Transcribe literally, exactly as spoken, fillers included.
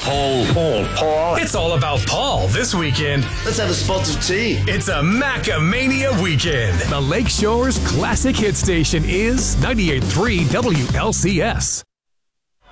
Paul. Paul. Paul. It's all about Paul this weekend. Let's have a spot of tea. It's a Macamania weekend. The Lakeshore's classic hit station is ninety-eight point three W L C S.